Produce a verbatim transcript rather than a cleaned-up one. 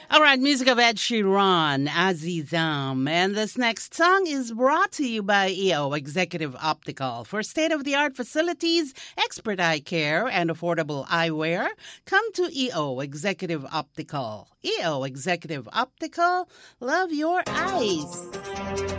All right, music of Ed Sheeran, Azizam. And this next song is brought to you by E O Executive Optical. For state-of-the-art facilities, expert eye care, and affordable eyewear, come to E O Executive Optical. E O Executive Optical, love your eyes.